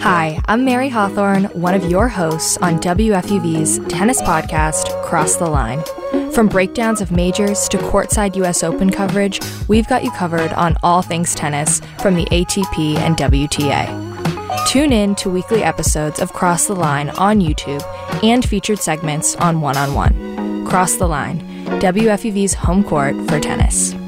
Hi, I'm Mary Hawthorne, one of your hosts on WFUV's tennis podcast, Cross the Line. From breakdowns of majors to courtside U.S. Open coverage, we've got you covered on all things tennis from the ATP and WTA. Tune in to weekly episodes of Cross the Line on YouTube and featured segments on One on One. Cross the Line, WFUV's home court for tennis.